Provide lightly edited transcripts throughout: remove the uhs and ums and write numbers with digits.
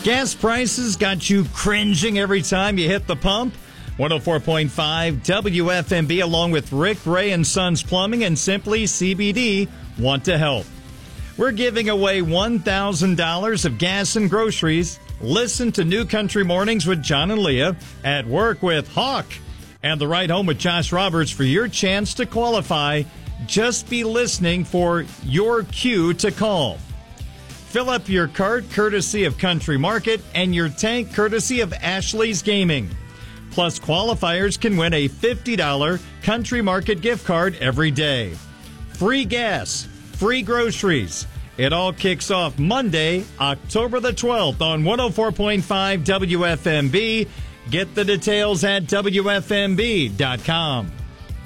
Gas prices got you cringing every time you hit the pump? 104.5 WFMB along with Rick, Ray & Sons Plumbing and Simply CBD want to help. We're giving away $1,000 of gas and groceries. Listen to New Country Mornings with John and Leah, At Work with Hawk, and The Ride Home with Josh Roberts for your chance to qualify. Just be listening for your cue to call. Fill up your cart courtesy of Country Market and your tank courtesy of Ashley's Gaming. Plus, qualifiers can win a $50 Country Market gift card every day. Free gas, free groceries. It all kicks off Monday, October the 12th on 104.5 WFMB. Get the details at WFMB.com.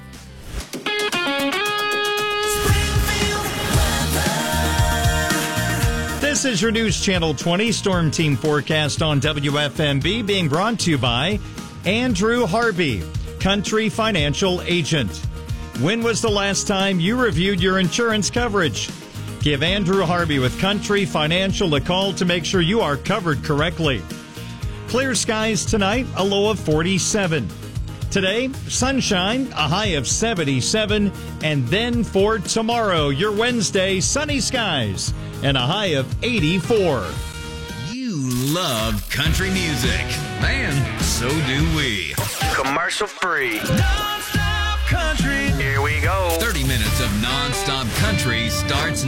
This is your News Channel 20 Storm Team forecast on WFMB, being brought to you by Andrew Harvey, Country Financial Agent. When was the last time you reviewed your insurance coverage? Give Andrew Harvey with Country Financial a call to make sure you are covered correctly. Clear skies tonight, a low of 47. Today, sunshine, a high of 77. And then for tomorrow, your Wednesday, sunny skies and a high of 84. You love country music. Man, so do we. Commercial free. Non-stop country. Here we go. 30 minutes of non-stop country starts